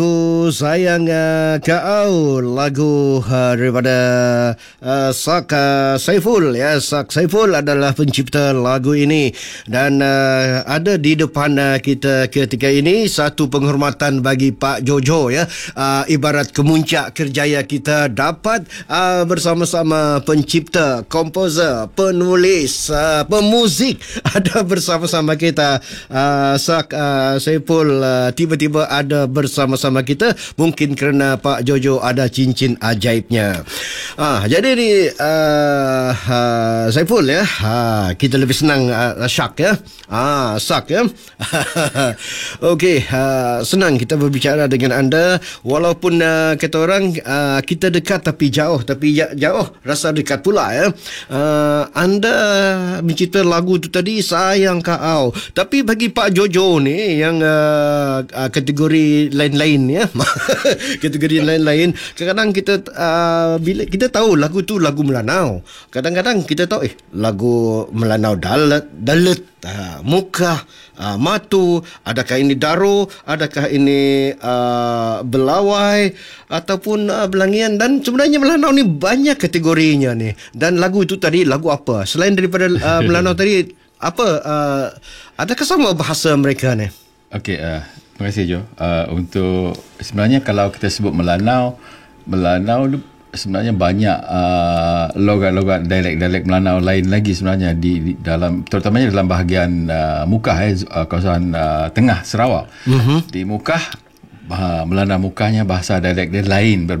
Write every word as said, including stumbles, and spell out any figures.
Sayang uh, Kau, lagu uh, daripada uh, Sak uh, Saiful ya. Sak Saiful adalah pencipta lagu ini dan uh, ada di depan uh, kita ketika ini satu penghormatan bagi Pak Jojo ya. Uh, ibarat kemuncak kerjaya kita dapat uh, bersama-sama pencipta, komposer, penulis, uh, pemuzik ada bersama-sama kita. uh, Sak uh, Saiful uh, tiba-tiba ada bersama-sama kita, mungkin kerana Pak Jojo ada cincin ajaibnya. Ah, jadi ni uh, uh, Saiful ya, uh, kita lebih senang uh, Syak ya. Ah, Sak ya. Okey, uh, senang kita berbicara dengan anda walaupun uh, kata orang uh, kita dekat tapi jauh, tapi jauh rasa dekat pula ya. Uh, anda mencipta lagu tu tadi Sayang Kau, tapi bagi Pak Jojo ni yang uh, uh, kategori lain-lain ya. Kategori lain-lain, kadang-kadang kita uh, bila kita tahu lagu tu lagu Melanau, kadang-kadang kita tahu eh lagu Melanau dalat dalat uh, muka uh, matu, adakah ini daro, adakah ini uh, belawai ataupun uh, belangian, dan sebenarnya Melanau ni banyak kategorinya ni. Dan lagu itu tadi lagu apa selain daripada uh, Melanau tadi, apa uh, adakah sama bahasa mereka ni? Okey, uh, terima kasih Jo. Uh, untuk sebenarnya kalau kita sebut Melanau, Melanau sebenarnya banyak uh, logat-logat dialek-dialek Melanau lain lagi sebenarnya di, di dalam, terutamanya dalam bahagian uh, Mukah eh, uh, kawasan uh, tengah Sarawak. Uh-huh. Di Mukah, uh, Melanau Mukahnya bahasa dialek dia lain,